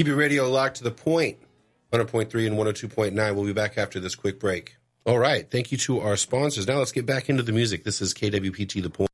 Keep your radio locked to The Point, 100.3 and 102.9. We'll be back after this quick break. All right. Thank you to our sponsors. Now let's get back into the music. This is KWPT The Point.